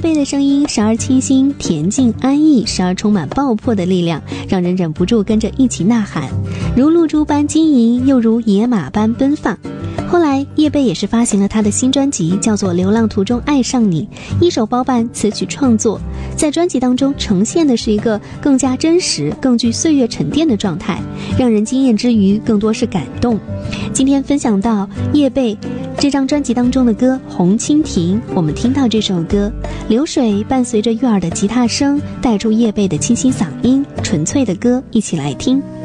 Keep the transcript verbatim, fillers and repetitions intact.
蓓的声音时而清新恬静安逸，时而充满爆破的力量，让人忍不住跟着一起呐喊，如露珠般晶莹，又如野马般奔放。后来叶蓓也是发行了他的新专辑，叫做《流浪途中爱上你》，一手包办词曲创作，在专辑当中呈现的是一个更加真实更具岁月沉淀的状态，让人惊艳之余更多是感动。今天分享到叶蓓这张专辑当中的歌《红蜻蜓》，我们听到这首歌，流水伴随着悦耳的吉他声，带出叶蓓的清新嗓音，纯粹的歌，一起来听。